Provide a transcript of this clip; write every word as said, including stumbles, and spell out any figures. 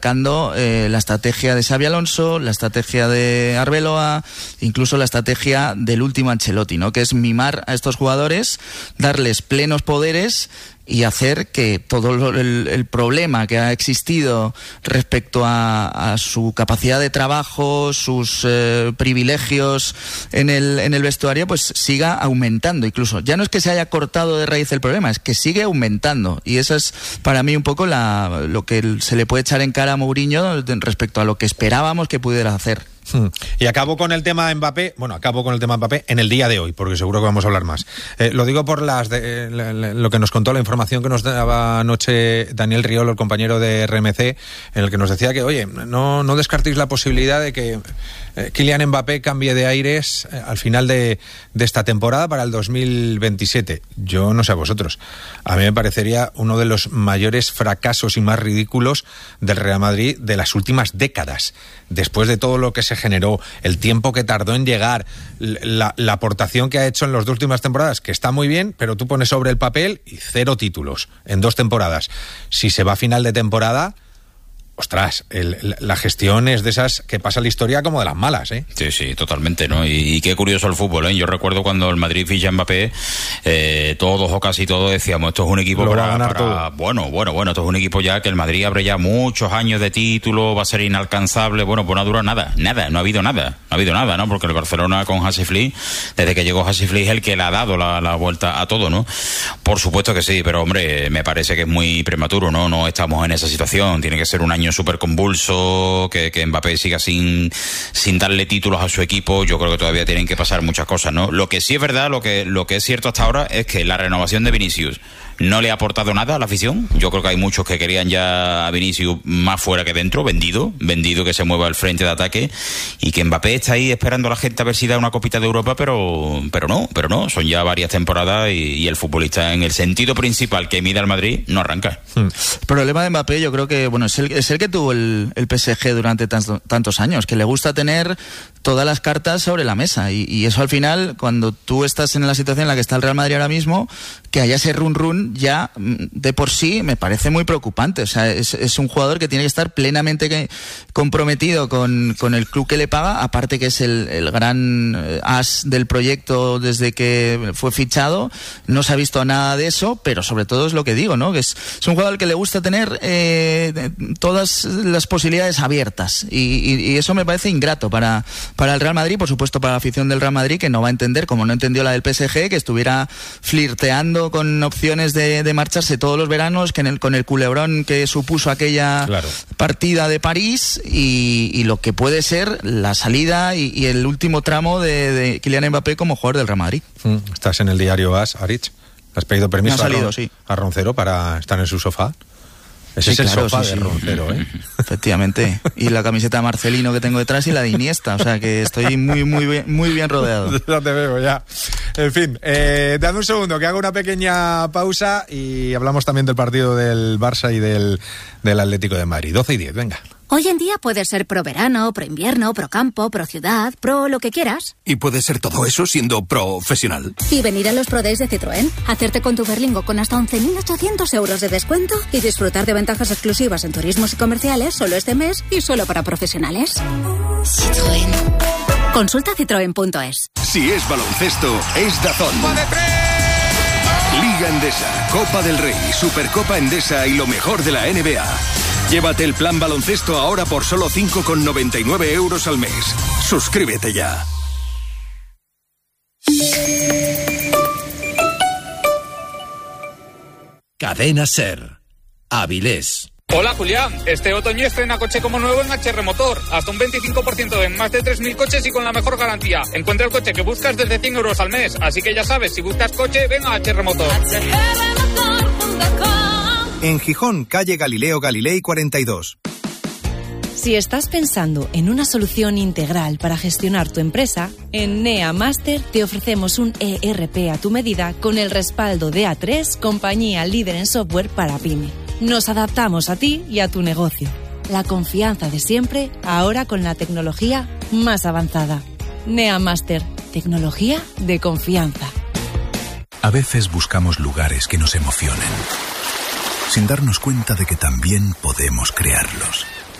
Eh, la estrategia de Xabi Alonso, la estrategia de Arbeloa, incluso la estrategia del último Ancelotti, ¿no? Que es mimar a estos jugadores, darles plenos poderes y hacer que todo el, el problema que ha existido respecto a, a su capacidad de trabajo, sus eh, privilegios en el, en el vestuario, pues siga aumentando. Incluso ya no es que se haya cortado de raíz el problema, es que sigue aumentando, y eso es para mí un poco la, lo que se le puede echar en cara a Mourinho respecto a lo que esperábamos que pudiera hacer. Hmm. Y acabo con el tema Mbappé, bueno, acabo con el tema Mbappé en el día de hoy, porque seguro que vamos a hablar más. Eh, lo digo por las de, le, le, lo que nos contó, la información que nos daba anoche Daniel Riolo, el compañero de R M C, en el que nos decía que, oye, no, no descartéis la posibilidad de que eh, Kylian Mbappé cambie de aires eh, al final de, de esta temporada para el dos mil veintisiete. Yo no sé a vosotros, a mí me parecería uno de los mayores fracasos y más ridículos del Real Madrid de las últimas décadas, después de todo lo que se generó, el tiempo que tardó en llegar, la, la aportación que ha hecho en las dos últimas temporadas, que está muy bien, pero tú pones sobre el papel y cero títulos en dos temporadas. Si se va a final de temporada, ostras, el, la gestión es de esas que pasa la historia como de las malas, ¿eh? Sí, sí, totalmente, ¿no? Y, y qué curioso el fútbol, ¿eh? Yo recuerdo cuando el Madrid ficha a Mbappé, eh, todos o casi todos decíamos, esto es un equipo Lo para, va a ganar para todo. bueno, bueno, bueno, esto es un equipo ya que el Madrid abre ya muchos años de título, va a ser inalcanzable. Bueno, pues no ha durado nada, nada, no ha habido nada, no ha habido nada, ¿no? Porque el Barcelona con Hansi Flick, desde que llegó Hansi Flick, es el que le ha dado la, la vuelta a todo, ¿no? Por supuesto que sí, pero hombre, me parece que es muy prematuro, ¿no? No estamos en esa situación, tiene que ser un año súper convulso, Que, que Mbappé siga sin, sin darle títulos a su equipo. Yo creo que todavía tienen que pasar muchas cosas, ¿no? Lo que sí es verdad, lo que, lo que es cierto hasta ahora es que la renovación de Vinicius no le ha aportado nada a la afición. Yo creo que hay muchos que querían ya a Vinicius más fuera que dentro, vendido, vendido, que se mueva al frente de ataque, y que Mbappé está ahí esperando a la gente a ver si da una copita de Europa, pero, pero no, pero no, son ya varias temporadas y, y el futbolista en el sentido principal que mide al Madrid no arranca. Hmm. El problema de Mbappé, yo creo que bueno es el, es el que tuvo el, el P S G durante tantos, tantos años, que le gusta tener todas las cartas sobre la mesa, y, y eso al final, cuando tú estás en la situación en la que está el Real Madrid ahora mismo, que haya ese run run ya de por sí me parece muy preocupante. O sea, es, es un jugador que tiene que estar plenamente que, comprometido con, con el club que le paga, aparte que es el, el gran as del proyecto desde que fue fichado. No se ha visto nada de eso, pero sobre todo es lo que digo, ¿no? Que es, es un jugador que le gusta tener eh, todas las posibilidades abiertas, y, y, y eso me parece ingrato para, para el Real Madrid, por supuesto para la afición del Real Madrid, que no va a entender, como no entendió la del P S G, que estuviera flirteando con opciones de, de marcharse todos los veranos, que en el, con el culebrón que supuso aquella claro. partida de París, y, y lo que puede ser la salida y, y el último tramo de, de Kylian Mbappé como jugador del Real Madrid. Mm, estás en el diario As, Aritz. ¿Has pedido permiso salido, a, Ron, sí. a Roncero para estar en su sofá? Ese sí, es claro, el sofá sí, de sí. Roncero, ¿eh? Efectivamente. Y la camiseta de Marcelino que tengo detrás y la de Iniesta. O sea que estoy muy, muy bien, muy bien rodeado. Ya te veo, ya. En fin, eh, dame un segundo, que hago una pequeña pausa y hablamos también del partido del Barça y del, del Atlético de Madrid. doce y diez, venga. Hoy en día puedes ser pro verano, pro invierno, pro campo, pro ciudad, pro lo que quieras. Y puedes ser todo eso siendo profesional. Y venir a los Pro Days de Citroën, hacerte con tu Berlingo con hasta once mil ochocientos euros de descuento y disfrutar de ventajas exclusivas en turismos y comerciales solo este mes y solo para profesionales. Citroën. Consulta citroen punto es. Si es baloncesto, es DAZN. Liga Endesa, Copa del Rey, Supercopa Endesa y lo mejor de la N B A. Llévate el plan baloncesto ahora por solo cinco con noventa y nueve euros al mes. Suscríbete ya. Cadena SER. Avilés. Hola Julián, este otoño estrena coche como nuevo en H R Motor. Hasta un veinticinco por ciento en más de tres mil coches y con la mejor garantía. Encuentra el coche que buscas desde cien euros al mes. Así que ya sabes, si buscas coche, ven a H R Motor. En Gijón, calle Galileo Galilei cuarenta y dos. Si estás pensando en una solución integral para gestionar tu empresa, en NEA Master te ofrecemos un E R P a tu medida con el respaldo de A tres, compañía líder en software para pyme. Nos adaptamos a ti y a tu negocio. La confianza de siempre, ahora con la tecnología más avanzada. NEA Master, tecnología de confianza. A veces buscamos lugares que nos emocionen, sin darnos cuenta de que también podemos crearlos.